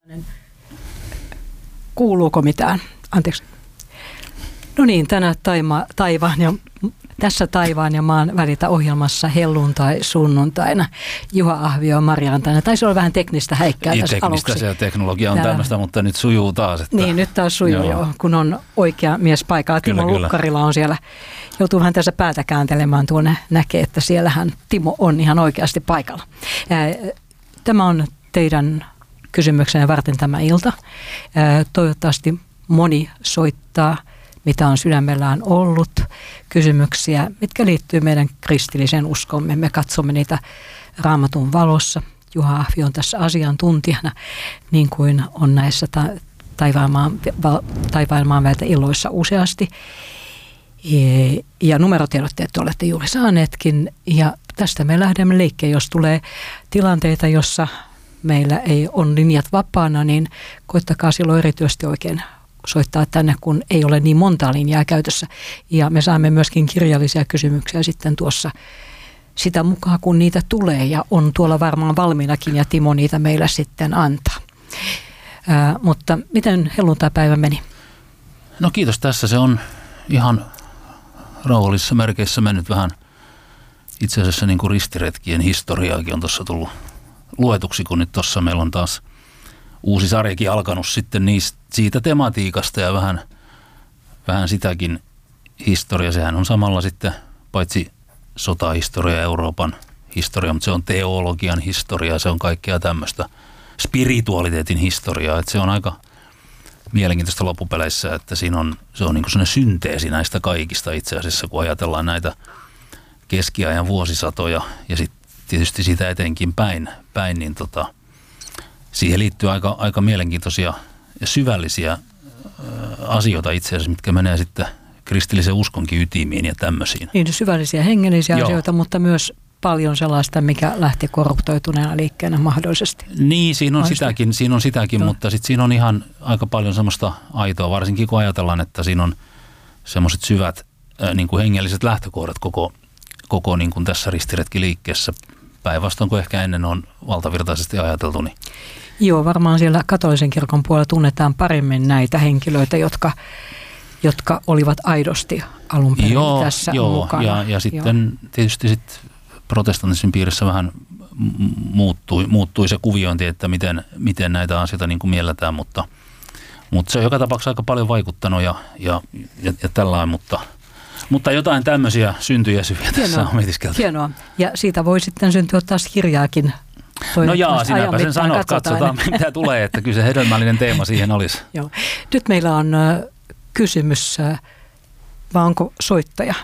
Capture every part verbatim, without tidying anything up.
Kuuluuko mitään? Anteeksi. No niin, tänä taima, taivaan ja, tässä taivaan ja maan välitä ohjelmassa helluntai sunnuntaina. Juha Ahvio, Mari Rantanen. Taisi olla vähän teknistä häikkää tässä teknistä aluksi. Se teknologia on Täällä. Tämmöistä, mutta nyt sujuu taas. Että... Niin, nyt taas sujuu joo. jo, kun on oikea mies paikalla. Timo kyllä, Lukkarila on siellä. Joutuu vähän tässä päätä kääntelemään tuonne. Näkee, että siellähän Timo on ihan oikeasti paikalla. Tämä on teidän kysymyksenä varten tämä ilta. Toivottavasti moni soittaa, mitä on sydämellään ollut, kysymyksiä, mitkä liittyy meidän kristilliseen uskomme. Me katsomme niitä Raamatun valossa. Juha Ahvio on tässä asiantuntijana, niin kuin on näissä ta- taivaanmaan, taivaanmaan välitä illoissa useasti. Ja numerotiedotteet te olette juuri saaneetkin. Ja tästä me lähdemme liikkeen, jos tulee tilanteita, jossa meillä ei ole linjat vapaana, niin koittakaa silloin erityisesti oikein soittaa tänne, kun ei ole niin montaa linjaa käytössä. Ja me saamme myöskin kirjallisia kysymyksiä sitten tuossa sitä mukaan, kun niitä tulee. Ja on tuolla varmaan valmiinakin ja Timo niitä meillä sitten antaa. Ää, mutta miten helluntaipäivä meni? No kiitos, tässä se on ihan rauhallisissa merkeissä mennyt vähän. Itse asiassa niin kuin ristiretkien historiaakin on tuossa tullut luetuksi, kun nyt tuossa meillä on taas uusi sarjakin alkanut sitten niistä, siitä tematiikasta ja vähän, vähän sitäkin historia. Sehän on samalla sitten paitsi sotahistoria, Euroopan historia, mutta se on teologian historia, se on kaikkea tämmöistä spiritualiteetin historiaa. Että se on aika mielenkiintoista loppupeleissä, että siinä on, se on niin kuin sellainen synteesi näistä kaikista itse asiassa, kun ajatellaan näitä keskiajan vuosisatoja ja sitten tietysti siitä etenkin päin, päin niin tota, siihen liittyy aika, aika mielenkiintoisia ja syvällisiä ä, asioita itse asiassa, mitkä menee sitten kristillisen uskonkin ytimiin ja tämmöisiin. Niin, syvällisiä hengellisiä Joo. asioita, mutta myös paljon sellaista, mikä lähti korruptoituneena liikkeenä mahdollisesti. Niin, siinä on Maista. sitäkin, siinä on sitäkin no. mutta sitten siinä on ihan aika paljon semmoista aitoa, varsinkin kun ajatellaan, että siinä on semmoiset syvät ä, niin kuin hengelliset lähtökohdat koko, koko niin kuin tässä ristiretkiliikkeessä. Päinvastoin kuin ehkä ennen on valtavirtaisesti ajateltu. Niin. Joo, varmaan siellä katolisen kirkon puolella tunnetaan paremmin näitä henkilöitä, jotka, jotka olivat aidosti alun perin joo, tässä joo, mukana. Ja, ja sitten joo. tietysti sit protestantismin piirissä vähän muuttui, muuttui se kuviointi, että miten, miten näitä asioita niin kuin mielletään, mutta, mutta se on joka tapauksessa aika paljon vaikuttanut ja, ja, ja, ja tällainen, mutta... Mutta jotain tämmöisiä syntyjä syviä tässä on mietiskelty. Hienoa. Ja siitä voi sitten syntyä taas kirjaakin. No jaa, sinäpä sen sanot. Katsotaan, mitä tulee, että kyllä se hedelmällinen teema siihen olisi. Joo. Nyt meillä on uh, kysymys, uh, vai onko soittaja?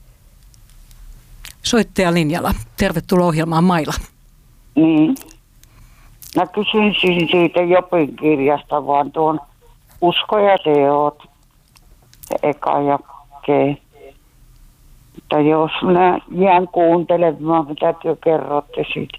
Soittaja linjalla. Tervetuloa ohjelmaan Maila. Niin. Mä kysyisin siitä Jobin kirjasta vaan tuon Usko ja teot, eka jakee. Mutta jos minä jään kuuntelemaan, mitä te kerrotte siitä.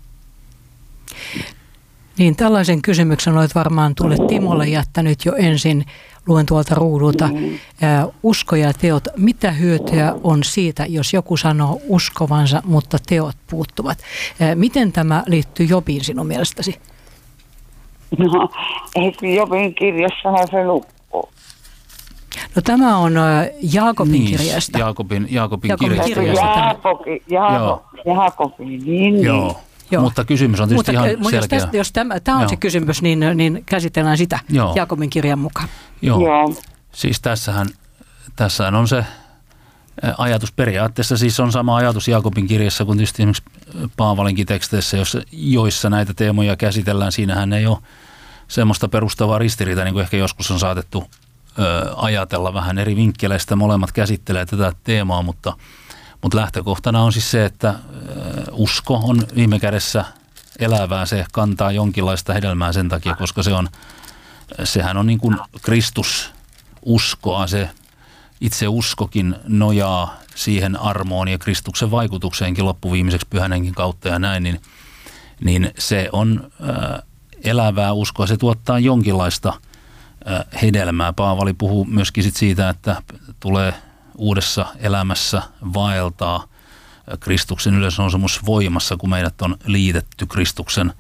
Niin, tällaisen kysymyksen olet varmaan tuolle Timolle jättänyt jo ensin. Luen tuolta ruudulta. Mm. Usko ja teot. Mitä hyötyä on siitä, jos joku sanoo uskovansa, mutta teot puuttuvat? Miten tämä liittyy Jobiin sinun mielestäsi? No, eikö Jobin kirjassahan se lukee? No tämä on Jaakobin niin, kirjasta. Jaakobin, Jaakobin, Jaakobin kirjasta. kirjasta. Jaakobin, Jaako, Jaakobin, niin, niin. Joo. Joo. Mutta kysymys on tietysti mutta, ihan mutta selkeä. Jos, tästä, jos tämä, tämä on Joo. se kysymys, niin, niin käsitellään sitä Joo. Jaakobin kirjan mukaan. Joo. Joo. Siis tässähän, tässähän on se ajatus periaatteessa, siis on sama ajatus Jaakobin kirjassa kuin tietysti esimerkiksi Paavalinkin teksteissä, joissa, joissa näitä teemoja käsitellään. Siinähän ei ole semmoista perustavaa ristiriitaa, niin kuin ehkä joskus on saatettu ö, ajatella vähän eri vinkkeleistä. Molemmat käsittelee tätä teemaa, mutta, mutta lähtökohtana on siis se, että ö, usko on viime kädessä elävää. Se kantaa jonkinlaista hedelmää sen takia, koska se on, sehän on niin kuin Kristususkoa. Se itse uskokin nojaa siihen armoon ja Kristuksen vaikutukseenkin loppuviimeiseksi pyhänenkin kautta ja näin, niin, niin se on äh, elävää uskoa. Se tuottaa jonkinlaista äh, hedelmää. Paavali puhuu myöskin sit siitä, että tulee uudessa elämässä vaeltaa Kristuksen ylösnousemus voimassa, kun meidät on liitetty Kristuksen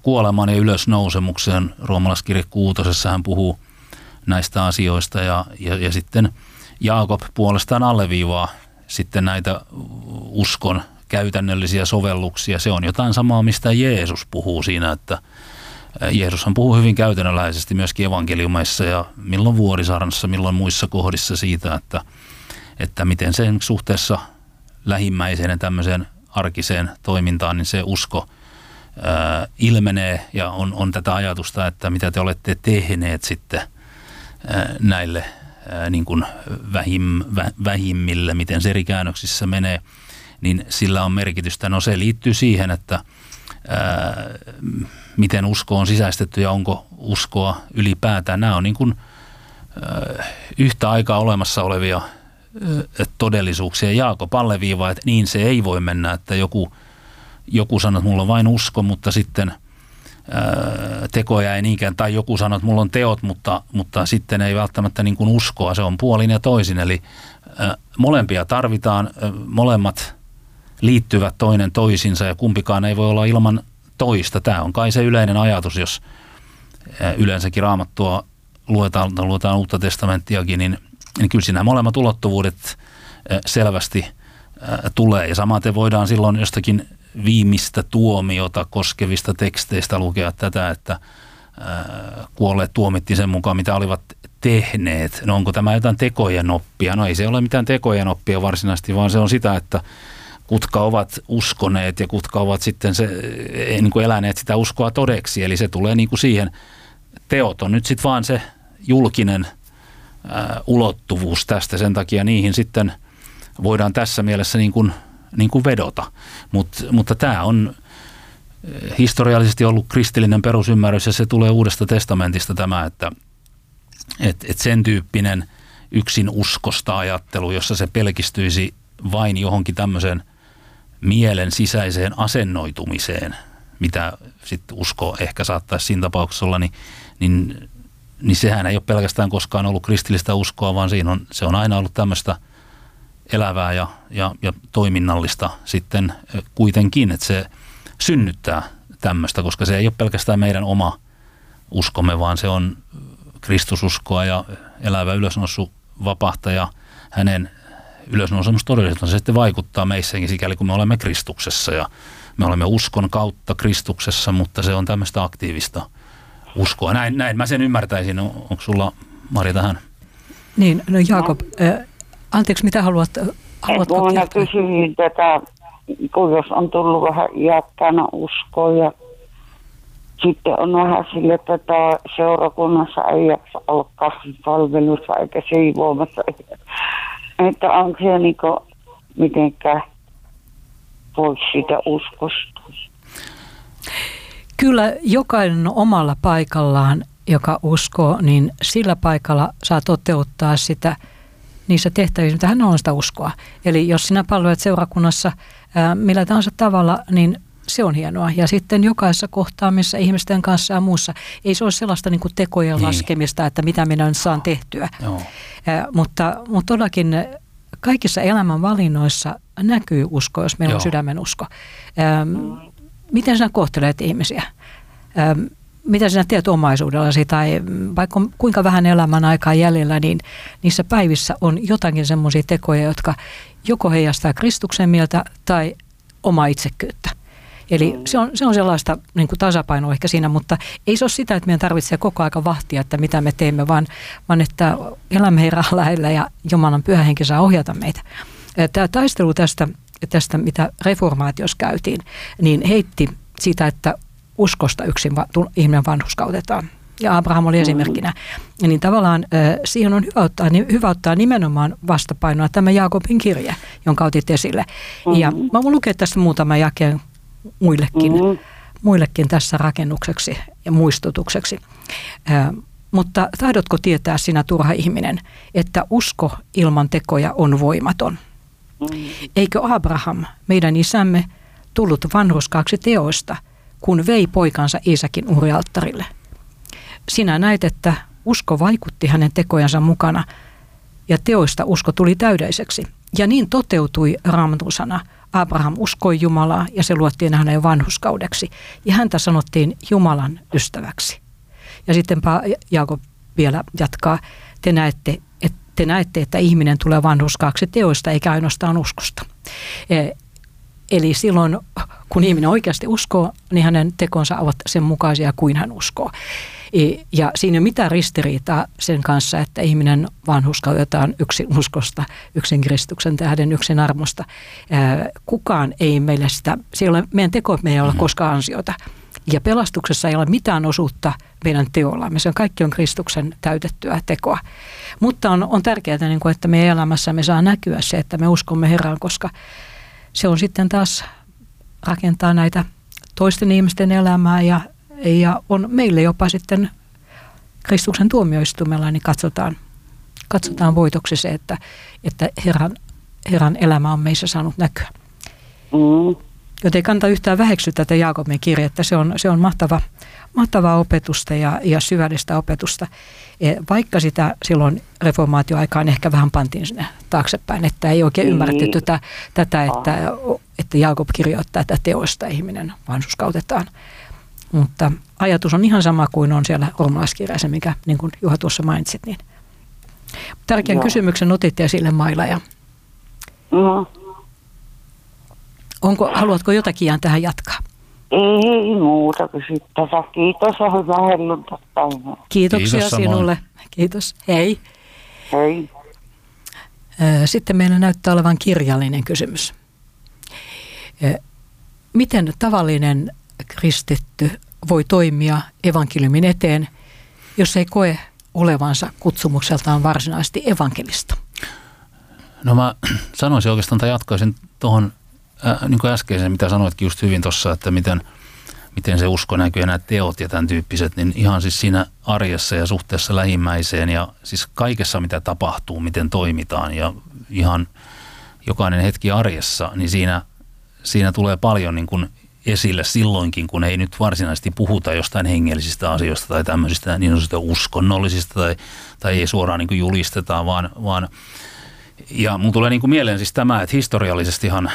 kuoleman ja ylösnousemuksen. Roomalaiskirje kuutosessa hän puhuu näistä asioista ja, ja, ja sitten Jaakob puolestaan alleviivaa sitten näitä uskon käytännöllisiä sovelluksia. Se on jotain samaa, mistä Jeesus puhuu siinä, että Jeesushan puhuu hyvin käytännönläheisesti myöskin evankeliumeissa ja milloin Vuorisaarnassa, milloin muissa kohdissa siitä, että, että miten sen suhteessa lähimmäiseen ja tämmöiseen arkiseen toimintaan, niin se usko ää, ilmenee ja on, on tätä ajatusta, että mitä te olette tehneet sitten ää, näille ää, niin kuin vähim, vä, vähimmille, miten se eri käännöksissä menee, niin sillä on merkitystä. No se liittyy siihen, että ää, miten usko on sisäistetty ja onko uskoa ylipäätään. Nämä on niin kuin ää, yhtä aikaa olemassa olevia todellisuuksia. Jaakob alleviivaa, että niin se ei voi mennä, että joku, joku sanoo, että mulla on vain usko, mutta sitten ää, tekoja ei niinkään, tai joku sanoo, että mulla on teot, mutta, mutta sitten ei välttämättä niin kuin uskoa, se on puolin ja toisin, eli ää, molempia tarvitaan, ää, molemmat liittyvät toinen toisinsa ja kumpikaan ei voi olla ilman toista. Tämä on kai se yleinen ajatus, jos ää, yleensäkin Raamattua luetaan, luetaan Uutta testamenttiakin, niin niin kyllä siinä molemmat ulottuvuudet selvästi tulee. Ja samaten voidaan silloin jostakin viimeistä tuomiota koskevista teksteistä lukea tätä, että kuolleet tuomittiin sen mukaan, mitä olivat tehneet. No onko tämä jotain tekojen oppia? No ei se ole mitään tekojen oppia varsinaisesti, vaan se on sitä, että kutka ovat uskoneet ja kutka ovat sitten se, niin kuin eläneet sitä uskoa todeksi. Eli se tulee niin kuin siihen, teot on nyt sitten vaan se julkinen ulottuvuus tästä, sen takia niihin sitten voidaan tässä mielessä niin kuin, niin kuin vedota. Mut, mutta tämä on historiallisesti ollut kristillinen perusymmärrys ja se tulee Uudesta testamentista tämä, että et, et sen tyyppinen yksin uskosta ajattelu, jossa se pelkistyisi vain johonkin tämmöiseen mielen sisäiseen asennoitumiseen, mitä sitten usko ehkä saattaisi siinä tapauksessa olla, niin, niin niin sehän ei ole pelkästään koskaan ollut kristillistä uskoa, vaan siinä on, se on aina ollut tämmöistä elävää ja, ja, ja toiminnallista sitten kuitenkin, että se synnyttää tämmöistä, koska se ei ole pelkästään meidän oma uskomme, vaan se on Kristususkoa ja elävä ylösnoussut vapahtaja, hänen ylösnousemus todellisuutensa se sitten vaikuttaa meissäkin sikäli, kun me olemme Kristuksessa ja me olemme uskon kautta Kristuksessa, mutta se on tämmöistä aktiivista uskoa. Näin, näin mä sen ymmärtäisin. On, onko sulla, Mari, tähän? Niin, no Jaakob, äh, anteeksi, mitä haluat, haluatko kertoa? Minä kysyin tätä, kun jos on tullut vähän iäkkäänä uskoa ja sitten on vähän sille, että seurakunnassa ei jaksa olla kasvipalvelussa eikä siivoamassa. Että onko se niin kuin mitenkään pois siitä uskosta? Kyllä jokainen omalla paikallaan, joka uskoo, niin sillä paikalla saa toteuttaa sitä niissä tehtävissä, mitä hän on sitä uskoa. Eli jos sinä palvelet seurakunnassa ää, millä tahansa tavalla, niin se on hienoa. Ja sitten jokaisessa kohtaamissa ihmisten kanssa ja muussa, ei se ole sellaista niin kuin tekojen niin laskemista, että mitä minä nyt saan tehtyä. Ää, mutta, mutta todellakin kaikissa elämän valinnoissa näkyy usko, jos meillä Joo. on sydämen usko. Ää, Miten sinä kohtelet ihmisiä? Ähm, mitä sinä teet omaisuudellasi tai vaikka kuinka vähän elämän aikaa jäljellä, niin niissä päivissä on jotakin semmoisia tekoja, jotka joko heijastaa Kristuksen mieltä tai omaa itsekkyyttä. Eli se on, se on sellaista niin kuin tasapainoa ehkä siinä, mutta ei se ole sitä, että meidän tarvitsee koko aika vahtia, että mitä me teemme, vaan, vaan että elämme Herran lähellä ja Jumalan pyhä henki saa ohjata meitä. Tämä taistelu tästä tästä, mitä reformaatiossa käytiin, niin heitti sitä, että uskosta yksin va- ihminen vanhurskautetaan. Ja Abraham oli esimerkkinä. Ja niin tavallaan äh, siihen on hyvä ottaa, niin, hyvä ottaa nimenomaan vastapainoa tämä Jaakobin kirje, jonka otit esille. Mm-hmm. Ja mä voin lukea tästä muutaman jakeen muillekin, mm-hmm. muillekin tässä rakennukseksi ja muistutukseksi. Äh, mutta tahdotko tietää sinä turha ihminen, että usko ilman tekoja on voimaton? Eikö Abraham, meidän isämme, tullut vanhurskaaksi teoista, kun vei poikansa Iisakin uhrialttarille? Sinä näit, että usko vaikutti hänen tekojansa mukana, ja teoista usko tuli täydelliseksi. Ja niin toteutui Raamatun sana. Abraham uskoi Jumalaa ja se luottiin hänen vanhurskaudeksi. Ja häntä sanottiin Jumalan ystäväksi. Ja sitten Jaakob vielä jatkaa. Te näette, että, te näette, että ihminen tulee vanhurskaaksi teoista eikä ainoastaan uskosta. Eli silloin, kun ihminen oikeasti uskoo, niin hänen tekonsa ovat sen mukaisia kuin hän uskoo. Ja siinä ei ole mitään ristiriitaa sen kanssa, että ihminen vanhurskautetaan yksin uskosta, yksin Kristuksen tähden, yksin armosta. Kukaan ei meille sitä, se ei ole, meidän teko me ei ole koskaan ansiota. Ja pelastuksessa ei ole mitään osuutta meidän teollamme. Se on, kaikki on Kristuksen täytettyä tekoa. Mutta on, on tärkeää, niin kuin, että meidän elämässämme saa näkyä se, että me uskomme Herraan, koska se on sitten taas rakentaa näitä toisten ihmisten elämää ja, ja on meille jopa sitten Kristuksen tuomioistumella, niin katsotaan, katsotaan voitoksi se, että, että Herran, Herran elämä on meissä saanut näkyä. Mm. Joten ei kannata yhtään väheksyä tätä Jaakobin kirjettä. Se on, se on mahtava, mahtavaa opetusta ja, ja syvällistä opetusta. Vaikka sitä silloin reformaatioaikaan ehkä vähän pantiin sinne taaksepäin, että ei oikein ymmärretty tätä, tätä että, että Jaakob kirjoittaa tätä teoista ihminen vanhurskautetaan. Mutta ajatus on ihan sama kuin on siellä roomalaiskirjassa, mikä niin kuin Juha tuossa mainitsit. Niin. Tärkeän Joo. kysymyksen otitte esille, Maila. Ja no. Onko, haluatko jotakin jään tähän jatkaa? Ei muuta kysyttävää. Kiitos ja hyvää helluntapäivää. Kiitoksia Kiitos sinulle. Kiitos. Hei. Hei. Sitten meillä näyttää olevan kirjallinen kysymys. Miten tavallinen kristitty voi toimia evankeliumin eteen, jos ei koe olevansa kutsumukseltaan varsinaisesti evankelista? No mä sanoisin oikeastaan tai jatkaisin tuohon Äh, niin kuin äskeisen, mitä sanoitkin just hyvin tuossa, että miten, miten se usko näkyy ja nämä teot ja tämän tyyppiset, niin ihan siis siinä arjessa ja suhteessa lähimmäiseen ja siis kaikessa, mitä tapahtuu, miten toimitaan ja ihan jokainen hetki arjessa, niin siinä, siinä tulee paljon niin kuin esille silloinkin, kun ei nyt varsinaisesti puhuta jostain hengellisistä asioista tai tämmöisistä niin sanotusta uskonnollisista tai, tai ei suoraan niin kuin julistetaan, vaan, vaan ja mun tulee niin kuin mieleen siis tämä, että historiallisestihan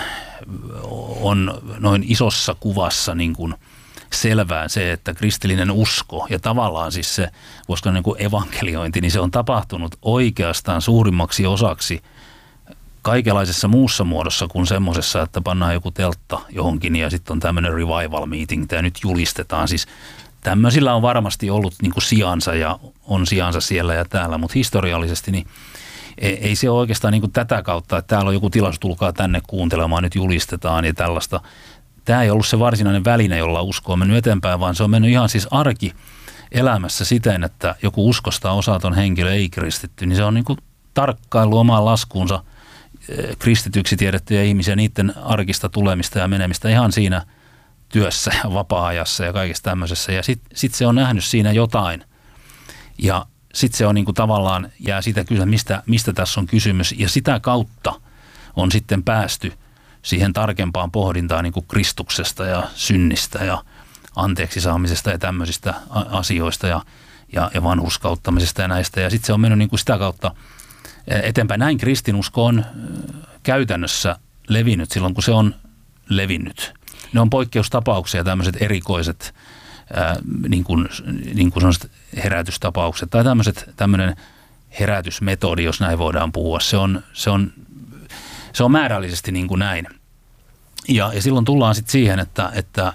on noin isossa kuvassa niin kuin selvää se, että kristillinen usko ja tavallaan siis se, voisiko niin kuin evankeliointi, niin se on tapahtunut oikeastaan suurimmaksi osaksi kaikenlaisessa muussa muodossa kuin semmoisessa, että pannaan joku teltta johonkin ja sitten on tämmöinen revival meeting, tämä nyt julistetaan. Siis tämmöisillä on varmasti ollut niin kuin sijansa ja on sijansa siellä ja täällä, mutta historiallisesti niin ei se ole oikeastaan niin kuin tätä kautta, että täällä on joku tilaisuus, tulkaa tänne kuuntelemaan, nyt julistetaan ja tällaista. Tämä ei ollut se varsinainen väline, jolla usko on mennyt eteenpäin, vaan se on mennyt ihan siis arki elämässä siten, että joku uskosta osaton henkilö ei kristitty, niin se on niin kuin tarkkailu omaan laskuunsa kristityksi tiedettyjä ihmisiä, niiden arkista tulemista ja menemistä ihan siinä työssä ja vapaa-ajassa ja kaikessa tämmöisessä. Ja sitten sit se on nähnyt siinä jotain ja sitten se on niin kuin tavallaan, jää siitä kysyä, mistä, mistä tässä on kysymys. Ja sitä kautta on sitten päästy siihen tarkempaan pohdintaan niin kuin Kristuksesta ja synnistä ja anteeksi saamisesta ja tämmöisistä asioista ja, ja, ja vanhurskauttamisesta ja näistä. Ja sitten se on mennyt niin kuin sitä kautta eteenpäin. Näin kristinusko on käytännössä levinnyt silloin, kun se on levinnyt. Ne on poikkeustapauksia, tämmöiset erikoiset Ää, niin kuin, niin kuin sellaiset herätystapaukset tai tämmöiset, tämmöinen herätysmetodi, jos näin voidaan puhua. Se on, se on, se on määrällisesti niin kuin näin. Ja, ja silloin tullaan sitten siihen, että, että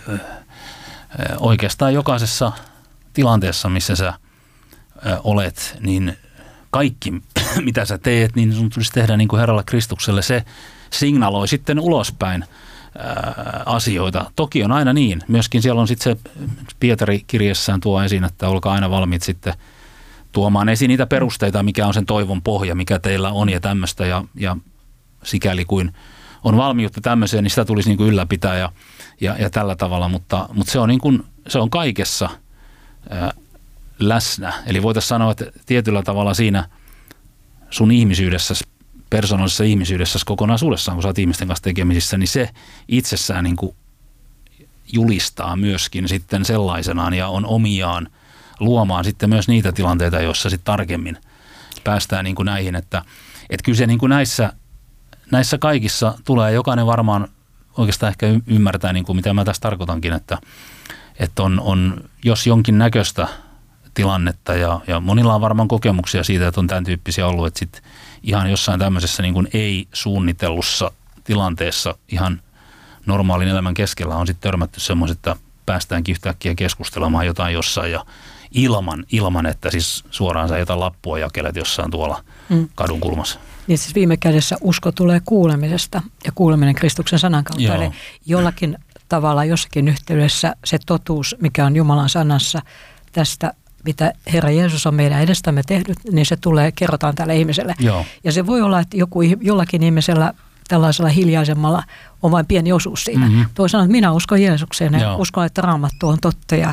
oikeastaan jokaisessa tilanteessa, missä sä olet, niin kaikki, mitä sä teet, niin sun tulisi tehdä niin kuin Herralle Kristukselle. Se signaloi sitten ulospäin asioita. Toki on aina niin. Myöskin siellä on sitten se, Pietari kirjassaan tuo esiin, että olkaa aina valmiit sitten tuomaan esiin niitä perusteita, mikä on sen toivon pohja, mikä teillä on ja tämmöistä. Ja, ja sikäli kuin on valmiutta tämmöiseen, niin sitä tulisi niin kuin ylläpitää ja, ja, ja tällä tavalla. Mutta, mutta se on, niin kuin, se on kaikessa ää, läsnä. Eli voitaisiin sanoa, että tietyllä tavalla siinä sun ihmisyydessäsi, persoonallisessa ihmisyydessä kokonaisuudessaan, kun sä oot ihmisten kanssa tekemisissä, niin se itsessään niin kuin julistaa myöskin sitten sellaisenaan ja on omiaan luomaan sitten myös niitä tilanteita, joissa sitten tarkemmin päästään niin kuin näihin, että, että kyllä se niin kuin näissä, näissä kaikissa tulee, jokainen varmaan oikeastaan ehkä ymmärtää, niin kuin mitä mä tässä tarkoitankin, että, että on, on, jos jonkin näköistä tilannetta ja, ja monilla on varmaan kokemuksia siitä, että on tämän tyyppisiä ollut, että sitten ihan jossain tämmöisessä niin kuin ei-suunnitellussa tilanteessa ihan normaalin elämän keskellä on sitten törmätty semmoiset, että päästäänkin yhtäkkiä keskustelemaan jotain jossain ja ilman, ilman että siis suoraan sä jotain lappua jakelet jossain tuolla mm. kadun kulmassa. Niin siis viime kädessä usko tulee kuulemisesta ja kuuleminen Kristuksen sanan kautta. Joo. Eli jollakin tavalla jossakin yhteydessä se totuus, mikä on Jumalan sanassa tästä, mitä Herra Jeesus on meidän edestämme tehnyt, niin se tulee, kerrotaan tälle ihmiselle. Joo. Ja se voi olla, että joku, jollakin ihmisellä tällaisella hiljaisemmalla on vain pieni osuus siitä. Mm-hmm. Toi sanoo, että minä uskon Jeesukseen ja Joo. uskon, että Raamattu on totta ja,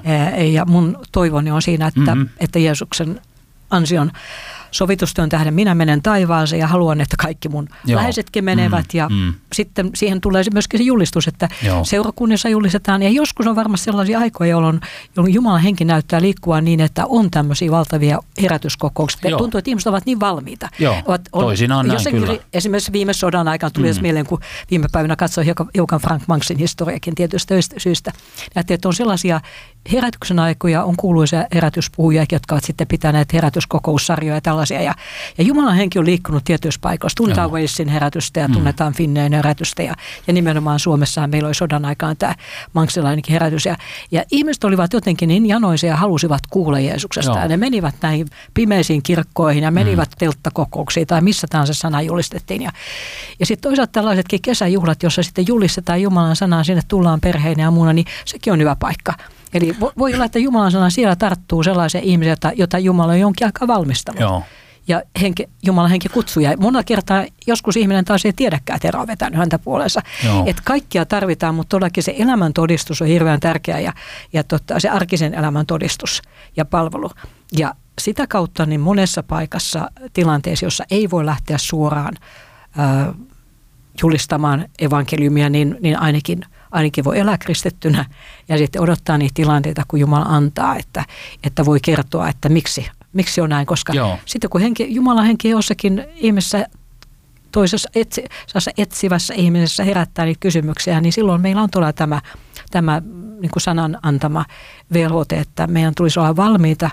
ja mun toivoni on siinä, että, mm-hmm. että Jeesuksen ansion sovitustyön tähden minä menen taivaaseen ja haluan, että kaikki mun Joo. läheisetkin menevät. Mm, ja mm. sitten siihen tulee myöskin se julistus, että Joo. seurakunnissa julistetaan. Ja joskus on varmasti sellaisia aikoja, jolloin, jolloin Jumalan henki näyttää liikkua niin, että on tämmöisiä valtavia herätyskokouksia. Joo. Tuntuu, että ihmiset ovat niin valmiita. Joo, ovat, on, toisinaan näin kyllä. Esimerkiksi viime sodan aikana tuli mm. mieleen, kun viime päivänä katsoi hiukan Frank Manksin historiakin tietystä syystä. Näette, että on sellaisia herätyksen aikoja, on kuuluisia herätyspuhujia, jotka ovat sitten pitäneet herätyskokoussarjoja ja tällaisia. Ja, ja Jumalan henki on liikkunut tietyissä paikoissa. Tunnetaan Walesin herätystä ja tunnetaan mm. Finneen herätystä. Ja, ja nimenomaan Suomessahan meillä oli sodan aikaan tämä manksilainenkin herätys. Ja, ja ihmiset olivat jotenkin niin janoisia ja halusivat kuulla Jeesuksesta. Joo. Ja ne menivät näihin pimeisiin kirkkoihin ja menivät mm. telttakokouksiin tai missä tahansa sana julistettiin. Ja, ja sitten toisaalta tällaisetkin kesäjuhlat, jossa sitten julistetaan Jumalan sanaa, sinne tullaan perheinä ja muuna, niin sekin on hyvä paikka. Eli voi olla, että Jumalan sana siellä tarttuu sellaisia ihmisiä, jota Jumala on jonkin aikaa valmistanut. Joo. Ja henki, Jumalan henki kutsuu. Ja monella kertaa joskus ihminen taas ei tiedäkään, että Herra on vetänyt häntä puoleensa. Että kaikkia tarvitaan, mutta todellakin se elämän todistus on hirveän tärkeä ja, ja totta, se arkisen elämän todistus ja palvelu. Ja sitä kautta niin monessa paikassa tilanteessa, jossa ei voi lähteä suoraan äh, julistamaan evankeliumia, niin, niin ainakin ainakin voi elää kristittynä ja sitten odottaa niitä tilanteita, kun Jumala antaa, että, että voi kertoa, että miksi, miksi on näin. Koska Joo. sitten kun henki, Jumalan henki jossakin ihmisessä, toisessa etsi, etsivässä ihmisessä herättää niitä kysymyksiä, niin silloin meillä on todella tämä, tämä niin kuin sanan antama velvoite, että meidän tulisi olla valmiita.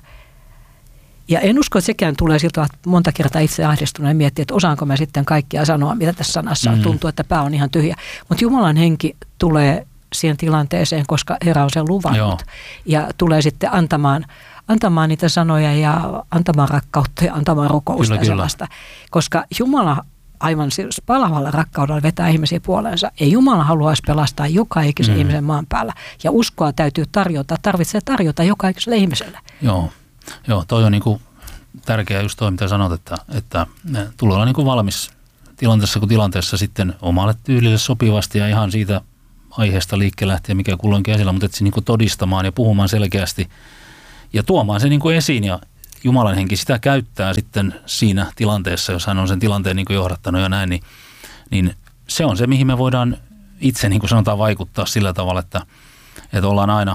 Ja en usko, että sekään tulee siltä, että monta kertaa itse ahdistuneen miettiä, että osaanko mä sitten kaikkia sanoa, mitä tässä sanassa on. Mm. Tuntuu, että pää on ihan tyhjä. Mutta Jumalan henki tulee siihen tilanteeseen, koska Herra on sen luvannut. Joo. Ja tulee sitten antamaan, antamaan niitä sanoja ja antamaan rakkautta ja antamaan rukousta ja sellaista. Koska Jumala aivan palavalla rakkaudella vetää ihmisiä puoleensa. Ei Jumala haluaisi pelastaa joka ikisen mm. ihmisen maan päällä. Ja uskoa täytyy tarjota, tarvitsee tarjota joka ikiselle ihmiselle. Joo. Joo, toi on niin kuin tärkeää just toi, mitä sanot, että, että tulee olla niin kuin valmis tilanteessa kuin tilanteessa sitten omalle tyylille sopivasti ja ihan siitä aiheesta liikkeelle lähtien, mikä kulloinkin esillä, mutta että niin kuin todistamaan ja puhumaan selkeästi ja tuomaan se niin kuin esiin ja Jumalan henki sitä käyttää sitten siinä tilanteessa, jos hän on sen tilanteen niin kuin johdattanut ja näin, niin, niin se on se, mihin me voidaan itse niin kuin sanotaan vaikuttaa sillä tavalla, että, että ollaan aina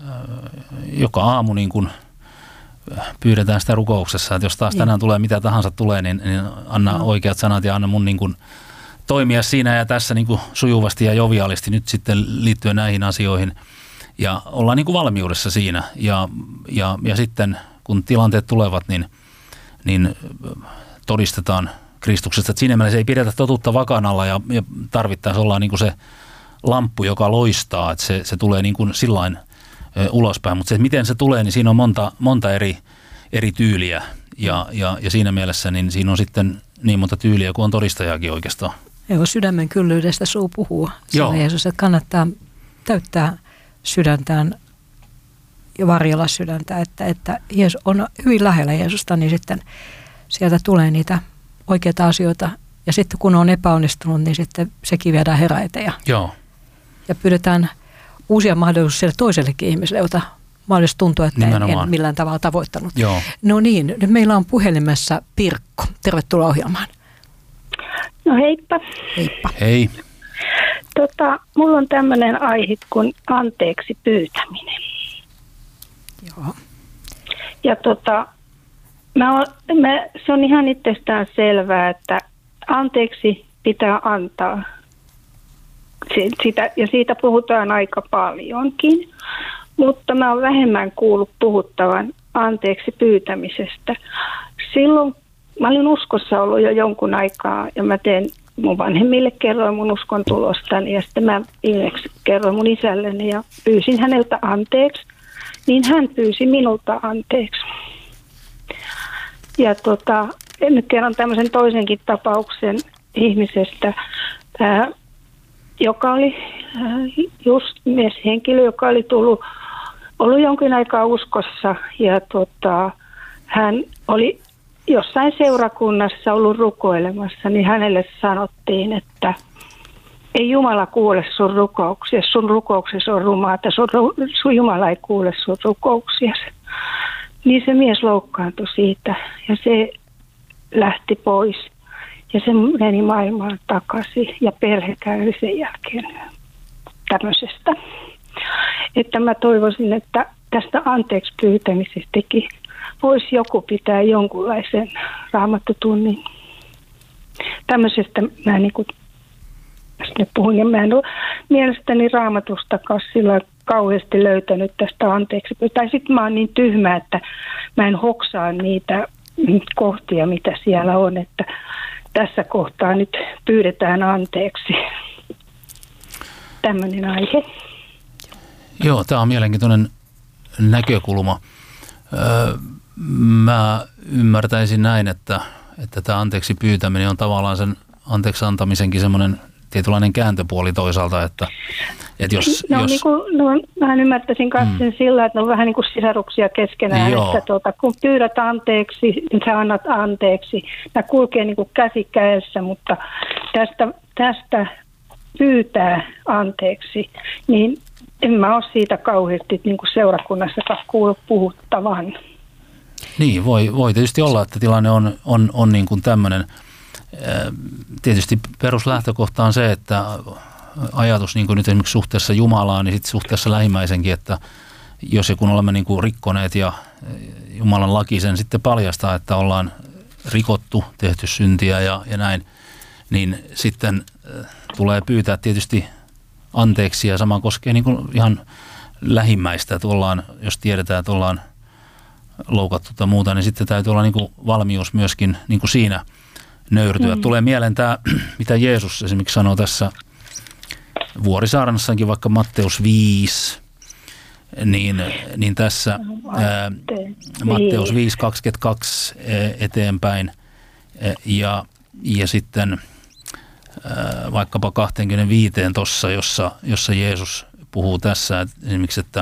joka aamu niin kuin pyydetään sitä rukouksessa, että jos taas tänään tulee mitä tahansa tulee, niin, niin anna no. oikeat sanat ja anna mun niin kuin toimia siinä ja tässä niin kuin sujuvasti ja joviaalisti nyt sitten liittyen näihin asioihin. Ja ollaan niin kuin valmiudessa siinä ja, ja, ja sitten kun tilanteet tulevat, niin, niin todistetaan Kristuksesta. Että siinä mielessä ei pidetä totuutta vakan alla ja, ja tarvittaessa ollaan niin kuin se lamppu, joka loistaa, että se, se tulee niin kuin sillain ulospäin, mutta se, että miten se tulee, niin siinä on monta, monta eri, eri tyyliä ja, ja, ja siinä mielessä niin siinä on sitten niin monta tyyliä kuin on todistajakin oikeastaan. Joo, sydämen kyllyydestä suu puhuu. Joo. Jeesus, että kannattaa täyttää sydäntään ja varjella sydäntä, että, että Jeesus on hyvin lähellä Jeesusta, niin sitten sieltä tulee niitä oikeita asioita ja sitten kun on epäonnistunut, niin sitten sekin viedään Herran eteen ja, Joo. ja pyydetään uusia mahdollisuuksia toisellekin ihmiselle, jota mahdollisesti tuntuu, että en, en millään tavalla tavoittanut. Joo. No niin, nyt meillä on puhelimessa Pirkko. Tervetuloa ohjelmaan. No heippa. Heippa. Hei. Tota, mulla on tämmöinen aihe kuin anteeksi pyytäminen. Joo. Ja tota, Mä oon, mä, se on ihan itsestään selvää, että anteeksi pitää antaa. Sitä, ja siitä puhutaan aika paljonkin, mutta mä oon vähemmän kuullut puhuttavan anteeksi pyytämisestä. Silloin mä olin uskossa ollut jo jonkun aikaa ja mä teen mun vanhemmille kerroin mun uskon tulostani ja sitten mä viimeksi kerroin mun isälleni ja pyysin häneltä anteeksi, niin hän pyysi minulta anteeksi. Ja tota, nyt kerron tämmöisen toisenkin tapauksen ihmisestä, ää, joka oli ää, just mieshenkilö, joka oli tullut, ollut jonkin aikaa uskossa ja tota, hän oli jossain seurakunnassa ollut rukoilemassa, niin hänelle sanottiin, että ei Jumala kuule sun rukouksia, sun rukouksesi on rumaata, sun, sun Jumala ei kuule sun rukouksia. Niin se mies loukkaantui siitä ja se lähti pois ja se meni maailmaan takaisin ja perhe käy sen jälkeen tämmöisestä. Että mä toivoisin, että tästä anteeksi pyytämisestäkin voisi joku pitää jonkunlaisen raamattotunnin. Tämmöisestä mä niin kuin, nyt puhun, ja mä en ole mielestäni raamatustakaan sillä kauheasti löytänyt tästä anteeksi. Tai sitten mä oon niin tyhmä, että mä en hoksaa niitä kohtia, mitä siellä on, että tässä kohtaa nyt pyydetään anteeksi. Tämmöinen aihe. Joo, tämä on mielenkiintoinen näkökulma. Öö, mä ymmärtäisin näin, että, että tämä anteeksi pyytäminen on tavallaan sen anteeksi antamisenkin semmoinen tietynlainen kääntöpuoli toisaalta, että, että jos... No, jos... Niin kuin, no mä ymmärtäisin kanssa mm. sillä, että ne on vähän niin kuin sisaruksia keskenään, Joo. että tuota, kun pyydät anteeksi, niin sä annat anteeksi. Nämä kulkee niin kuin käsi kädessä, mutta tästä, tästä pyytää anteeksi, niin en mä ole siitä kauheasti niin kuin seurakunnassakaan kuullut puhuttavan. Niin, voi, voi tietysti olla, että tilanne on, on, on niin kuin tämmöinen. Tietysti peruslähtökohta on se, että ajatus niin kuin nyt esimerkiksi suhteessa Jumalaan, niin sitten suhteessa lähimmäisenkin, että jos ja kun olemme niin kuin rikkoneet ja Jumalan laki sen sitten paljastaa, että ollaan rikottu, tehty syntiä ja, ja näin, niin sitten tulee pyytää tietysti anteeksi ja sama koskee niin kuin ihan lähimmäistä, että ollaan, jos tiedetään, että ollaan loukattu tai muuta, niin sitten täytyy olla niin kuin valmius myöskin niin kuin siinä nöyrtyä. Mm. Tulee mieleen tämä, mitä Jeesus esimerkiksi sanoo tässä Vuorisaarnassakin, vaikka Matteus viisi, niin, niin tässä ää, Matteus viisi kaksikymmentäkaksi eteenpäin ja, ja sitten ää, vaikkapa kaksikymmentäviisi tuossa, jossa, jossa Jeesus puhuu tässä että esimerkiksi, että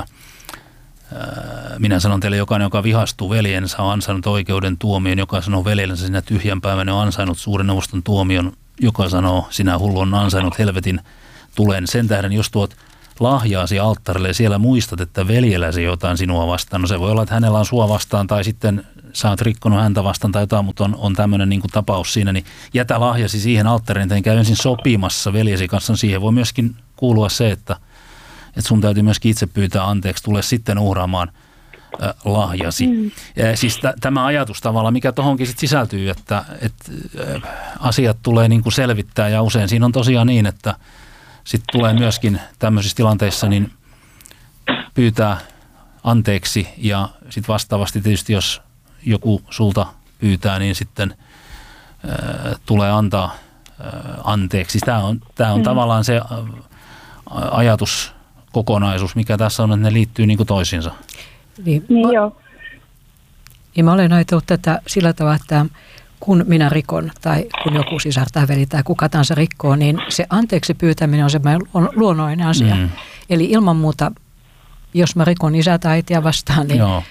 minä sanon teille, jokainen, joka vihastuu veljensä, on ansainnut oikeuden tuomion. Joka sanoo veljensä, sinä tyhjän päivänä on ansainnut suuren neuvoston tuomion. Joka sanoo, sinä hullu on ansainnut helvetin tulen. Sen tähden, jos tuot lahjaasi alttarille ja siellä muistat, että veljelläsi jotain sinua vastaan. No se voi olla, että hänellä on sua vastaan tai sitten sä oot rikkonut häntä vastaan tai jotain, mutta on, on tämmöinen niin kuin tapaus siinä. Niin jätä lahjasi siihen alttariin, että käy ensin sopimassa veljesi kanssa. Siihen voi myöskin kuulua se, että että sun täytyy myöskin itse pyytää anteeksi, tule sitten uhraamaan äh, lahjasi. Mm. Ja siis t- tämä ajatus tavallaan, mikä tohonkin sitten sisältyy, että et, äh, asiat tulee niin kuin selvittää ja usein siinä on tosiaan niin, että sitten tulee myöskin tämmöisissä tilanteissa niin pyytää anteeksi ja sitten vastaavasti tietysti jos joku sulta pyytää, niin sitten äh, tulee antaa äh, anteeksi. Tämä on, tää on mm. tavallaan se äh, ajatus, kokonaisuus, mikä tässä on, että ne liittyy niin kuin toisiinsa. Niin, niin joo. Niin mä olen ajatellut tätä sillä tavalla, että kun minä rikon tai kun joku sisar tai veli tai kuka tahansa rikkoo, niin se anteeksi pyytäminen on semmoinen luonnollinen asia. Mm. Eli ilman muuta, jos mä rikon isää tai äitiä vastaan, niin joo.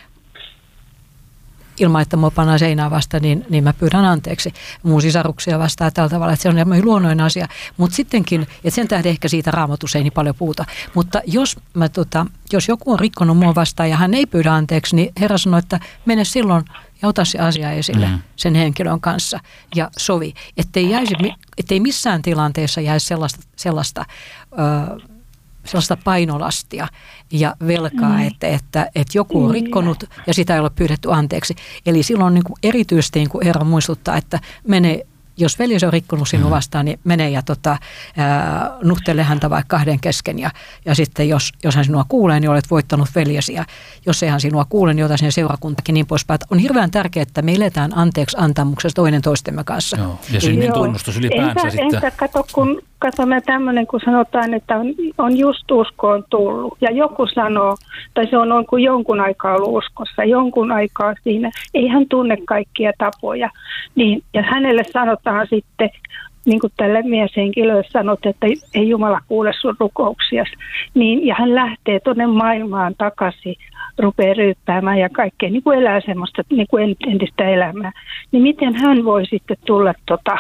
ilman, että mua pannaan seinään vastaan, niin, niin mä pyydän anteeksi mun sisaruksia vastaan tällä tavalla, että se on luonnollinen asia. Mutta sittenkin, että sen tähden ehkä siitä Raamatussa ei niin paljon puhuta, mutta jos, mä, tota, jos joku on rikkonut mua vastaan ja hän ei pyydä anteeksi, niin Herra sanoi, että mene silloin ja ota se asia esille mm. sen henkilön kanssa ja sovi. Ettei, jäisi, ettei missään tilanteessa jäisi sellaista, sellaista ö, sellaista painolastia ja velkaa, mm. että, että, että joku on rikkonut ja sitä ei ole pyydetty anteeksi. Eli silloin niin kuin erityisesti niin kuin Herra muistuttaa, että mene, jos veljesi on rikkonut sinua vastaan, niin mene ja tota, ää, nuhtele häntä vaikka kahden kesken. Ja, ja sitten jos, jos hän sinua kuulee, niin olet voittanut veljesi. Ja jos ei hän sinua kuule, niin ota sinne seurakuntakin niin poispäin. On hirveän tärkeää, että me eletään anteeksi antamuksessa toinen toistemme kanssa. Joo. Ja synnin tunnustus ylipäänsä entä, sitten. Entä kato, kun katsomme tämmöinen, kun sanotaan, että on, on just uskoon tullut. Ja joku sanoo, tai se on, on kuin jonkun aikaa ollut uskossa, jonkun aikaa siinä. Ei hän tunne kaikkia tapoja. Niin, ja hänelle sanotaan sitten, niin kuin tälle mieshenkilölle sanot, että ei Jumala kuule sun rukouksias. Niin, ja hän lähtee tuonne maailmaan takaisin, rupeaa ryyppäämään ja kaikkea, niin kuin elää semmoista niin kuin entistä elämää. Niin miten hän voi sitten tulla, tota,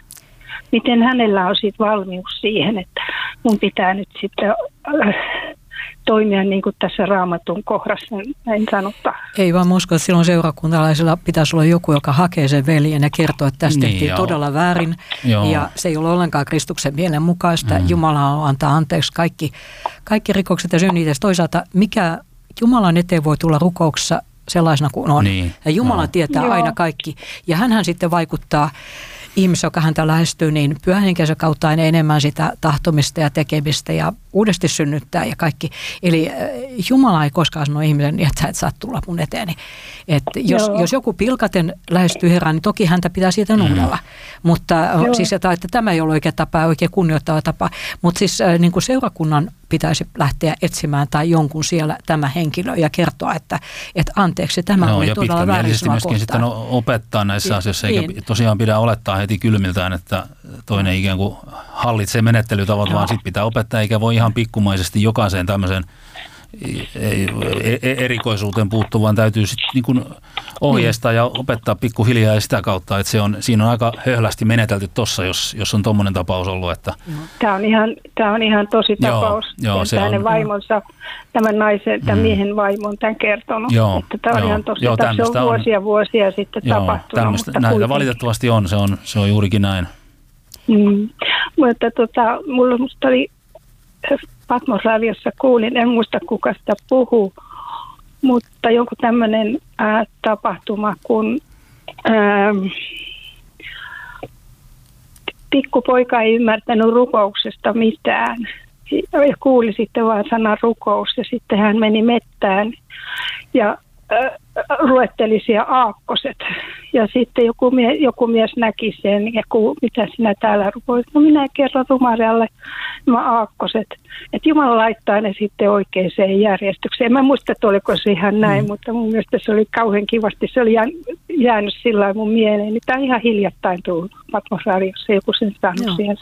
miten hänellä on sitten valmius siihen, että mun pitää nyt sitten äh, toimia niin kuin tässä Raamatun kohdassa, näin sanottaa. Ei vaan usko, että silloin seurakuntalaisilla pitäisi olla joku, joka hakee sen veljen ja kertoo, että tästä niin, tehtiin joo. todella väärin. Joo. Ja se ei ole ollenkaan Kristuksen mielen mukaista. Mm. Jumala antaa anteeksi kaikki, kaikki rikokset ja synnit. Toisaalta mikä Jumalan eteen voi tulla rukouksessa sellaisena kuin on. Niin. Ja Jumala no. tietää joo. aina kaikki. Ja hänhän sitten vaikuttaa ihmisen, joka häntä lähestyy, niin Pyhän Henkensä kautta aina enemmän sitä tahtomista ja tekemistä ja uudesti synnyttää ja kaikki. Eli Jumala ei koskaan sano ihmisen, niin että sä et saa tulla mun eteeni. Että jos, jos joku pilkaten lähestyy Herran, niin toki häntä pitää siitä nuhdella. Mm. Mutta joo. siis, että, että tämä ei ole oikea tapa, oikein kunnioittava tapa. Mutta siis niin kuin seurakunnan pitäisi lähteä etsimään tai jonkun siellä tämä henkilö ja kertoa, että, että anteeksi, tämä no, oli todella väärin sinua myöskin kohtaan. Sitten opettaa näissä ja, asioissa, eikä niin. tosiaan pidä olettaa heti kylmiltään, että toinen ikään kuin hallitsee menettelytavat, no. vaan sitten pitää opettaa, eikä voi ihan pikkumaisesti jokaiseen tämmöiseen erikoisuuteen puuttua, vaan täytyy sitten niin kuin ohjeistaa ja opettaa pikkuhiljaa ja sitä kautta, että se on, siinä on aika höhlästi menetelty tuossa, jos, jos on tuommoinen tapaus ollut. Että Tämä on ihan, tämä on ihan tosi tapaus. Joo, joo, se hänen on, vaimonsa, tämän naisen, tämän mm. miehen vaimon tämän kertonut. Joo, että tämä on joo, ihan tosi, joo, se on vuosia on, vuosia sitten joo, tapahtunut. Mutta näitä kuitenkin. Valitettavasti on, se on, se on juurikin näin. Mm. Mutta tota, mulla musta oli Patmos-radiossa kuulin, en muista kuka sitä puhuu, mutta joku tämmöinen ää, tapahtuma, kun ää, pikkupoika ei ymmärtänyt rukouksesta mitään ja kuuli sitten vaan sanan rukous ja sitten hän meni mettään ja ää, luetteli siellä aakkoset. Ja sitten joku, mie, joku mies näki sen ja kuuli, mitä sinä täällä rukoilet. No minä kerron Rumarialle nämä aakkoset. Että Jumala laittaa ne sitten oikeaan järjestykseen. En mä muista, että oliko se ihan näin, mm. mutta mun mielestä se oli kauhean kivasti. Se oli jäänyt sillä lailla mun mieleen. Niin tämä on ihan hiljattain tullut Patmos-radiossa, joku sen saanut siellä.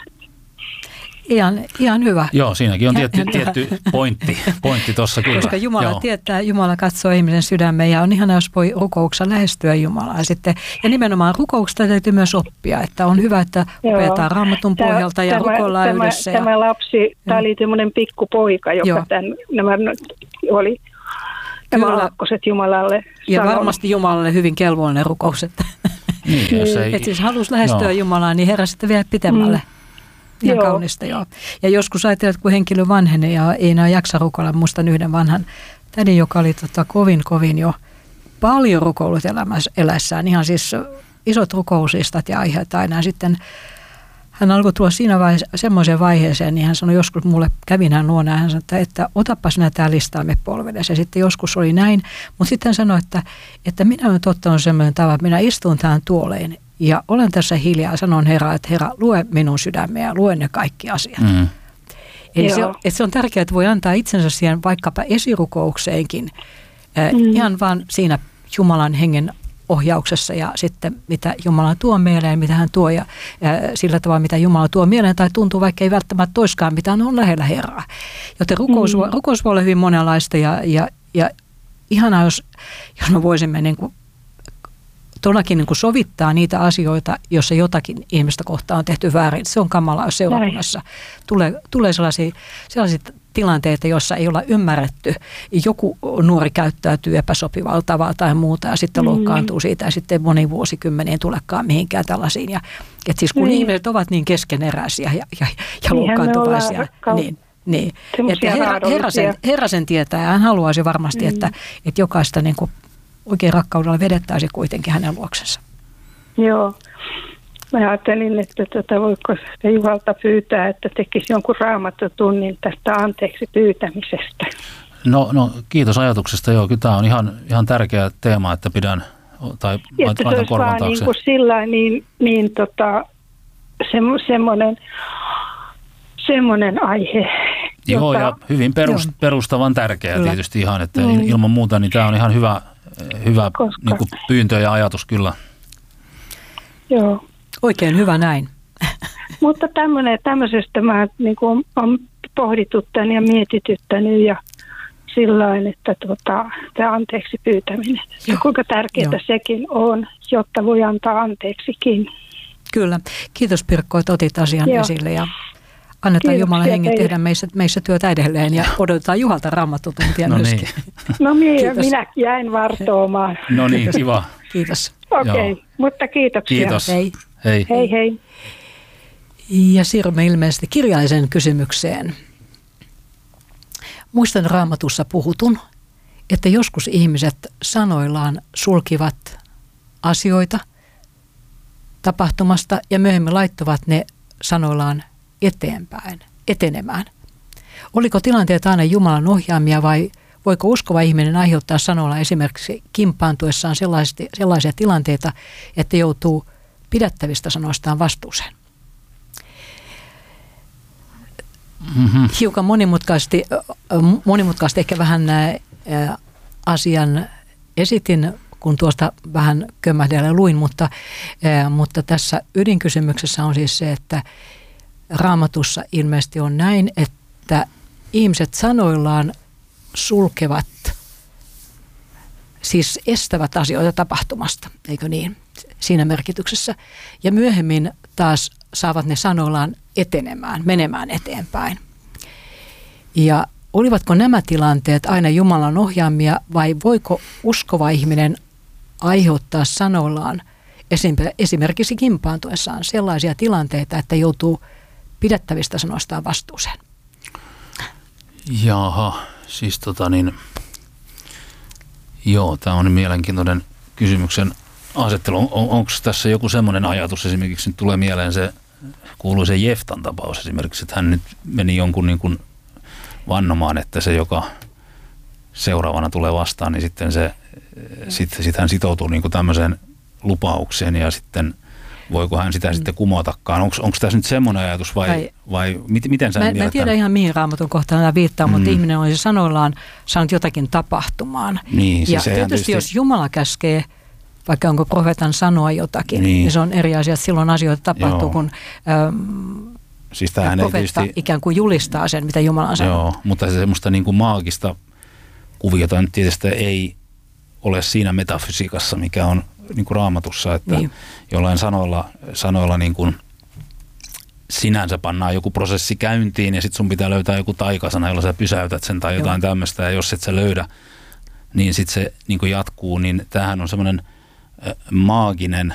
Ihan, ihan hyvä. Joo, siinäkin on tietty, tietty pointti, pointti tuossa kyllä. Koska Jumala Joo. tietää, Jumala katsoo ihmisen sydämen ja on ihana, jos voi rukouksessa lähestyä Jumalaa. Sitten, ja nimenomaan rukouksesta täytyy myös oppia, että on hyvä, että opetetaan Raamatun pohjalta ja tämä, rukoillaan tämä, yhdessä. Tämä ja lapsi, tämä oli tämmöinen pikkupoika, joka tämän, nämä oli nämä aakkoset Jumalalle ja sanonut. varmasti Jumalalle hyvin kelvollinen rukoukset. Niin, jos ei, että siis halusi lähestyä joo. Jumalaa, niin Herra sitten vielä pitemmälle. Mm. Ihan joo. kaunista, joo. Ja joskus ajattelet, kun henkilö vanhenee ja ei enää jaksa rukoilla. Muistan yhden vanhan tädin, joka oli tota kovin, kovin jo paljon rukoillut elässään. Ihan siis isot rukouslistat ja aiheet aina. Sitten hän alkoi tulla siinä vaiheessa, semmoiseen vaiheeseen, niin hän sanoi joskus mulle, kävin hän luona ja hän sanoi, että, että otapa sinä tämä listaamme polvedessa. Ja sitten joskus oli näin, mutta sitten hän sanoi, että, että minä olen ottanut semmoinen tavan, että minä istun tähän tuoleen. Ja olen tässä hiljaa ja sanon Herra, että Herra, lue minun sydämeä ja lue ne kaikki asiat. Mm. Eli se, että se on tärkeää, että voi antaa itsensä siihen vaikkapa esirukoukseenkin, mm. ihan vaan siinä Jumalan hengen ohjauksessa ja sitten mitä Jumala tuo mieleen, mitä hän tuo ja, ja sillä tavalla, mitä Jumala tuo mieleen tai tuntuu, vaikka ei välttämättä toiskaan, mitä on lähellä Herraa. Joten rukous, mm. rukous voi olla hyvin monenlaista ja, ja, ja ihanaa, jos, jos me voisimme niin kuin todellakin niin kuin sovittaa niitä asioita, jossa jotakin ihmistä kohtaan on tehty väärin. Se on kamalaa, jos seurakunnassa tulee, tulee sellaisia, sellaisia tilanteita, joissa ei olla ymmärretty. Joku nuori käyttäytyy epäsopivalla tavalla tai muuta ja sitten mm. loukkaantuu siitä ja sitten moni vuosikymmeniin tulekaan mihinkään tällaisiin. Ja, et siis kun mm. ihmiset ovat niin keskeneräisiä ja, ja, ja loukkaantuvaisia, niin, Niin, että herra, herra, sen, herra sen tietää ja hän haluaisi varmasti, mm. että, että jokaista niin kuin oikein rakkaudella vedettäisiin kuitenkin hänen luoksensa. Joo. Mä ajattelin, että tota, voiko se Juhalta pyytää, että tekisi jonkun raamattotunnin tästä anteeksi pyytämisestä. No, no kiitos ajatuksesta. Joo, kyllä tämä on ihan, ihan tärkeä teema, että pidän tai että se olisi vaan niin kuin sillä niin, niin tota, se, semmoinen, semmoinen aihe. Joo, jota, ja hyvin perust, perustavan tärkeä kyllä. Tietysti ihan, että mm. ilman muuta niin tämä on ihan hyvä, hyvä niin kuin pyyntö ja ajatus kyllä. Joo. Oikein hyvä näin. Mutta tämmöisestä mä niin kuin olen pohdituttänyt ja mietityttänyt ja sillain, että tuota, tämä anteeksi pyytäminen, ja kuinka tärkeää Joo. sekin on, jotta voi antaa anteeksikin. Kyllä. Kiitos Pirkko, että otit asian Joo. esille ja annetaan Kiitos Jumalan hengen teille. Tehdä meissä, meissä työtä edelleen ja odotetaan Juhalta raamattotuntia no myöskin. Niin. No minä, minä jäin vartoomaan. No niin, kiva. Kiitos. Okei, okay, mutta kiitoksia. Kiitos. Hei. Hei. Hei hei. Ja siirrymme ilmeisesti kirjallisen kysymykseen. Muistan Raamatussa puhutun, että joskus ihmiset sanoillaan sulkivat asioita tapahtumasta ja myöhemmin laittoivat ne sanoillaan eteenpäin, etenemään. Oliko tilanteet aina Jumalan ohjaamia vai voiko uskova ihminen aiheuttaa sanoilla esimerkiksi kimpaantuessaan sellaisia tilanteita, että joutuu pidättävistä sanoistaan vastuuseen? Mm-hmm. Hiukan monimutkaisesti, monimutkaisesti ehkä vähän asian esitin, kun tuosta vähän kömmähdellä luin, mutta, mutta tässä ydinkysymyksessä on siis se, että Raamatussa ilmeisesti on näin, että ihmiset sanoillaan sulkevat, siis estävät asioita tapahtumasta, eikö niin, siinä merkityksessä. Ja myöhemmin taas saavat ne sanoillaan etenemään, menemään eteenpäin. Ja olivatko nämä tilanteet aina Jumalan ohjaamia vai voiko uskova ihminen aiheuttaa sanoillaan esimerkiksi kimpaantuessaan sellaisia tilanteita, että joutuu pidättävistä sanoistaan vastuuseen? Jaha, siis tota niin, joo, tämä on mielenkiintoinen kysymyksen asettelu. On, onko tässä joku semmoinen ajatus, esimerkiksi nyt tulee mieleen se kuuluisen Jeftan tapaus esimerkiksi, että hän nyt meni jonkun niin kuin vannomaan, että se, joka seuraavana tulee vastaan, niin sitten se, sitten sit hän sitoutuu niin kuin tämmöiseen lupaukseen ja sitten voiko hän sitä mm. sitten kumotakaan. Onko, onko tässä nyt semmoinen ajatus vai, vai, vai mit, miten sä mä, mielletään? Mä en tiedä ihan mihin Raamatun kohtaan tämä viittaa, mm. mutta ihminen olisi sanoillaan saanut jotakin tapahtumaan. Niin, ja siis tietysti, tietysti jos Jumala käskee, vaikka onko profeetan sanoa jotakin, niin, niin se on eri asia, että silloin asioita tapahtuu, Joo. kun ähm, siis profeetta tietysti ikään kuin julistaa sen, mitä Jumala on sanonut. Joo, mutta se semmoista niin kuin maagista kuviota nyt tietysti ei ole siinä metafysiikassa, mikä on niin kuin Raamatussa, että niin. jollain sanoilla, sanoilla niin kuin sinänsä pannaan joku prosessi käyntiin ja sitten sun pitää löytää joku taikasana, jolla sä pysäytät sen tai jotain Joo. tämmöistä, ja jos et sä löydä, niin sitten se niin kuin jatkuu, niin tämähän on semmoinen äh, maaginen,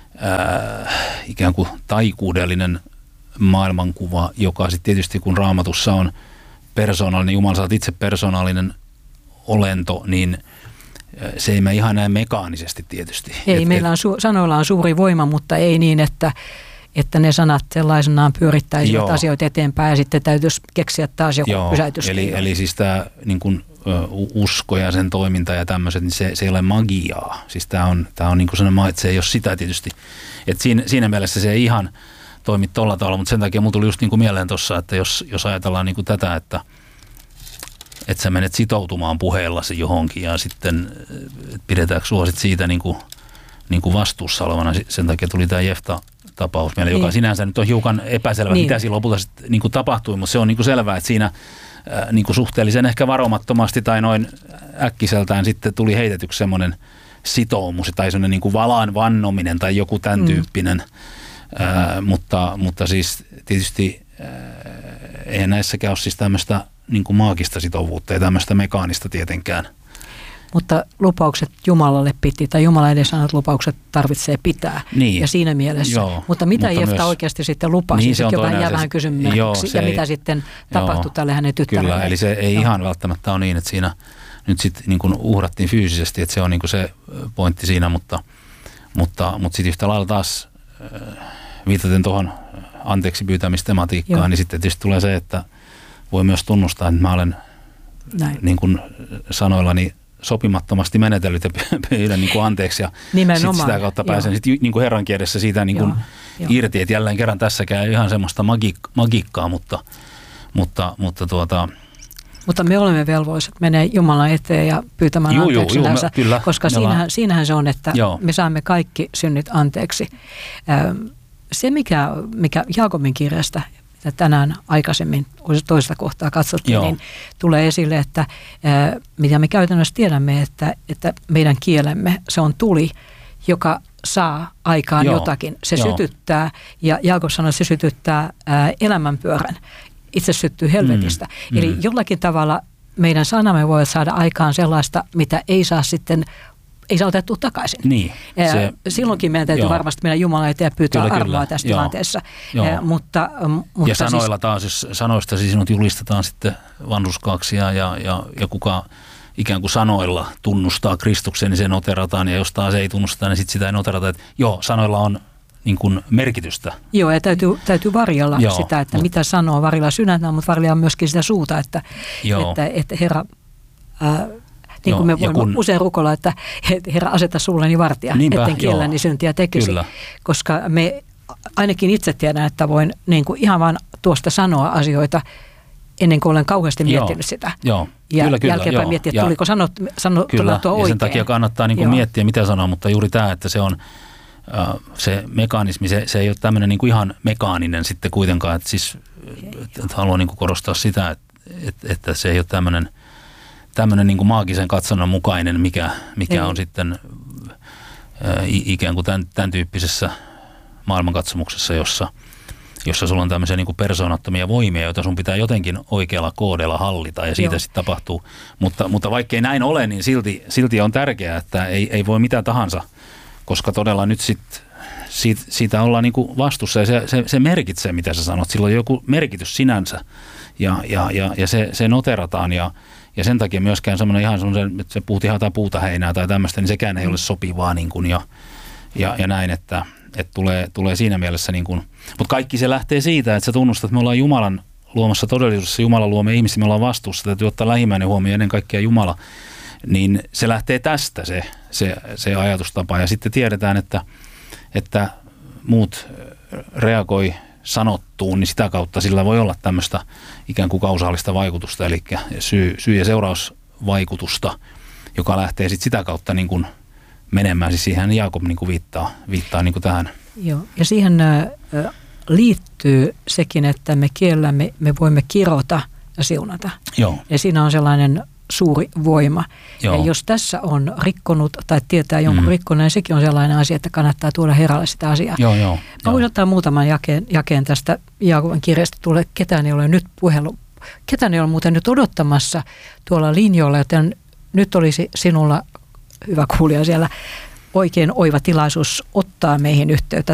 äh, ikään kuin taikuudellinen maailmankuva, joka sitten tietysti kun Raamatussa on persoonallinen, Jumala sä oot itse persoonallinen olento, niin se ei mene ihan näin mekaanisesti tietysti. Ei, et, meillä on su- sanoilla on suuri voima, mutta ei niin, että, että ne sanat sellaisenaan pyörittäisivät joo. asioita eteenpäin ja sitten täytyisi keksiä taas joku joo, pysäytys. Eli, eli siis tämä niin kun, usko ja sen toiminta ja tämmöiset, niin se, se ei ole magiaa. Siis tämä on, tää on niin kuin sellainen, että se ei ole sitä tietysti. Et siinä, siinä mielessä se ei ihan toimi tuolla tavalla, mutta sen takia mulla tuli just niin kuin mieleen tuossa, että jos, jos ajatellaan niin kuin tätä, että että sä menet sitoutumaan puheellasi johonkin ja sitten pidetäänkö sua sit siitä niin kuin, niin kuin vastuussa olevana. Sen takia tuli tämä Jefta-tapaus meille, niin. joka sinänsä nyt on hiukan epäselvä, niin. mitä siinä lopulta sitten niin kuin tapahtui, mutta se on niin kuin selvää, että siinä äh, niin kuin suhteellisen ehkä varomattomasti tai noin äkkiseltään sitten tuli heitetyksi semmoinen sitoumus tai semmoinen niin kuin valaan vannominen tai joku tämän mm. tyyppinen, äh, mutta, mutta siis tietysti äh, eihän näissäkään ole siis tämmöistä niin kuin maagista sitovuutta ja tämmöistä mekaanista tietenkään. mutta lupaukset Jumalalle piti, tai Jumala edes sanoo, että lupaukset tarvitsee pitää. Niin. Ja siinä mielessä. Joo, mutta mitä mutta Jefta myös, oikeasti sitten lupasi, niin se on joka jää asia. vähän kysymyksiä, ja ei, mitä sitten tapahtui tälle hänen tyttärelle. Kyllä, eli se ei joo. ihan välttämättä ole niin, että siinä nyt sitten niin kuin uhrattiin fyysisesti, että se on niin kuin se pointti siinä, mutta, mutta, mutta sitten yhtä lailla taas viitaten tuohon anteeksi pyytämistematiikkaan, joo. niin sitten tietysti tulee se, että voi myös tunnustaa, että mä olen Näin. niin kuin sanoillani sopimattomasti menetellyt ja pyydän niin kuin anteeksi ja sitten sitä kautta pääsen sit, niin kuin Herran kielessä siitä niin kuin joo, irti, että jälleen kerran tässäkään ei ihan semmoista magiik- magiikkaa, mutta, mutta, mutta tuota... Mutta me olemme velvoiset menee Jumalan eteen ja pyytämään juu, anteeksi juu, yleensä, me, kyllä, koska siinähän, siinähän se on, että joo. me saamme kaikki synnit anteeksi. Se, mikä, mikä Jaakobin kirjasta, mitä tänään aikaisemmin toista kohtaa katsottiin, joo. niin tulee esille, että mitä me käytännössä tiedämme, että, että meidän kielemme, se on tuli, joka saa aikaan joo. jotakin. Se joo. sytyttää, ja Jaakob sanoi, että se sytyttää elämänpyörän. Itse syttyy helvetistä. Mm, Eli mm. jollakin tavalla meidän sanamme voi saada aikaan sellaista, mitä ei saa sitten, ei saa otettua takaisin. Niin, se, Silloinkin meidän täytyy joo. varmasti mennä Jumalan eteen ja pyytää kyllä, armoa kyllä. tässä joo. tilanteessa. Joo. Mutta, mutta ja sanoilla siis, taas, jos sanoista siis sinut julistetaan sitten vanhurskaaksi ja, ja, ja, ja kuka ikään kuin sanoilla tunnustaa Kristuksen, niin se noterataan, ja jos taas ei tunnusteta, niin sitten sitä ei noterata. Että joo, sanoilla on niin kuin merkitystä. Joo, ja täytyy, täytyy varjella joo, sitä, että mut, mitä sanoo, varjella sydäntä, mutta varjella myöskin sitä suuta, että, että, että Herra, ää, niin joo, kuin me voimme kun, usein rukoilla, että Herra aseta suulleni vartija, niinpä, etten kielläni syntiä tekisi, kyllä. koska me ainakin itse tiedän, että voin niin kuin ihan vaan tuosta sanoa asioita ennen kuin olen kauheasti miettinyt joo, sitä. Joo, ja kyllä, kyllä, jälkeenpäin joo, miettiä, että tuliko sanot, sanot, kyllä, oikein. Ja sen takia kannattaa niin kuin miettiä, mitä sanoa, mutta juuri tämä, että se on se mekanismi, se, se ei ole tämmöinen niin kuin ihan mekaaninen sitten kuitenkaan, että siis että haluan niin kuin korostaa sitä, että, että, että se ei ole tämmöinen, tämmöinen niin kuin maagisen katsannon mukainen, mikä, mikä on sitten ää, ikään kuin tämän, tämän tyyppisessä maailmankatsomuksessa, jossa, jossa sulla on tämmöisiä niin kuin persoonattomia voimia, joita sun pitää jotenkin oikealla koodella hallita ja siitä sitten tapahtuu. Mutta, mutta vaikkei näin ole, niin silti, silti on tärkeää, että ei, ei voi mitä tahansa, koska todella nyt sit, siitä, siitä ollaan niinku vastuussa ja se, se, se merkitsee, mitä sä sanot. Sillä on joku merkitys sinänsä ja, ja, ja, ja se, se noterataan ja, ja sen takia myöskään semmoinen ihan semmoinen, että se puhut ihan tai puuta heinää tai tämmöistä, niin sekään ei ole sopivaa niin kuin ja, ja, ja näin, että, että tulee, tulee siinä mielessä niin kuin, mutta kaikki se lähtee siitä, että sä tunnustat, että me ollaan Jumalan luomassa todellisuudessa, Jumala luomme ihmisiä, me ollaan vastuussa, täytyy ottaa lähimmäinen huomioon ennen kaikkea Jumala. Niin se lähtee tästä se, se, se ajatustapa ja sitten tiedetään, että, että muut reagoi sanottuun, niin sitä kautta sillä voi olla tämmöistä ikään kuin kausaalista vaikutusta, eli syy, syy- ja seurausvaikutusta, joka lähtee sitten sitä kautta niin kuin menemään, siis siihen Jaakob niin kuin viittaa, viittaa niin kuin tähän. Joo, ja siihen ä, liittyy sekin, että me kiellämme, me voimme kirota ja siunata. Joo. Ja siinä on sellainen suuri voima. Joo. Ja jos tässä on rikkonut tai tietää jonkun mm. rikkoneen, niin sekin on sellainen asia, että kannattaa tuoda Herralle sitä asiaa. Joo, joo, Mä voin ottaa muutaman jakeen, jakeen tästä Jaakobin kirjasta. Tulee, ketään ei ole nyt puhelu, ketään ei ole muuten nyt odottamassa tuolla linjoilla, joten nyt olisi sinulla, hyvä kuulija siellä, oikein oiva tilaisuus ottaa meihin yhteyttä